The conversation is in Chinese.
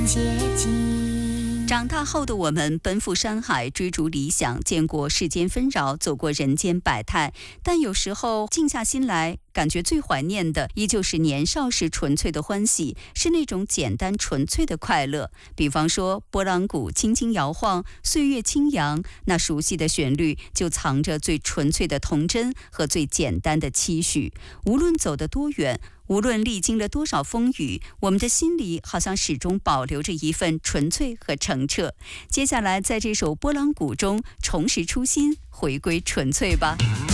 长大后的我们奔赴山海，追逐理想，见过世间纷扰，走过人间百态，但有时候静下心来，感觉最怀念的依旧是年少时纯粹的欢喜，是那种简单纯粹的快乐。比方说拨浪鼓轻轻摇晃，岁月轻扬，那熟悉的旋律就藏着最纯粹的童真和最简单的期许。无论走得多远，无论历经了多少风雨，我们的心里好像始终保留着一份纯粹和澄澈。接下来在这首拨浪鼓中重拾初心，回归纯粹吧。